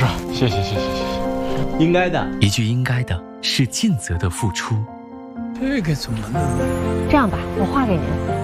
是，谢谢， 应该的。 一句应该的是尽责的付出。 这个怎么弄？ 这样吧，我画给您。